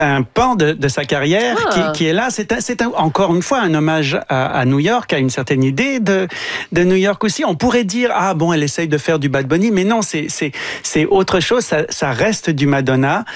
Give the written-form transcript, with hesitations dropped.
un pan de sa carrière qui est là. C'est encore une fois un hommage à New York, à une certaine idée de New York aussi. On pourrait dire, elle essaye de faire du Bad Bunny, mais non, c'est autre chose. Ça reste du Madonna.